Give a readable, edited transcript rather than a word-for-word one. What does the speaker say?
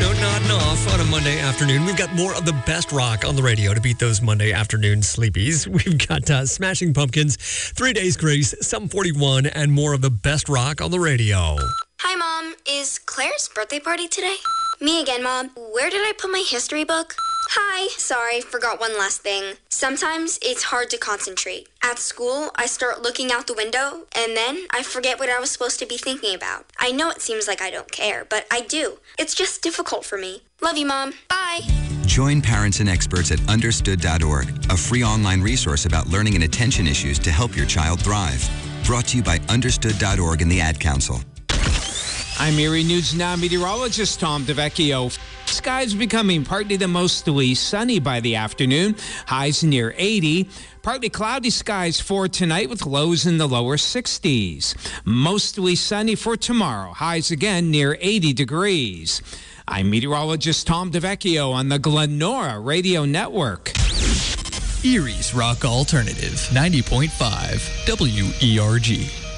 radio, nodding off on a Monday afternoon. We've got more of the best rock on the radio to beat those Monday afternoon sleepies. We've got Smashing Pumpkins, 3 Days Grace, Sum 41, and more of the best rock on the radio. Hi, Mom. Is Claire's birthday party today? Me again, Mom. Where did I put my history book? Hi. Sorry, forgot one last thing. Sometimes it's hard to concentrate. At school, I start looking out the window, and then I forget what I was supposed to be thinking about. I know it seems like I don't care, but I do. It's just difficult for me. Love you, Mom. Bye. Join parents and experts at understood.org, a free online resource about learning and attention issues to help your child thrive. Brought to you by understood.org and the Ad Council. I'm Erie News Now meteorologist Tom DeVecchio. Skies becoming partly to mostly sunny by the afternoon. Highs near 80. Partly cloudy skies for tonight with lows in the lower 60s. Mostly sunny for tomorrow. Highs again near 80 degrees. I'm meteorologist Tom DeVecchio on the Glenora Radio Network. Erie's Rock Alternative, 90.5 WERG.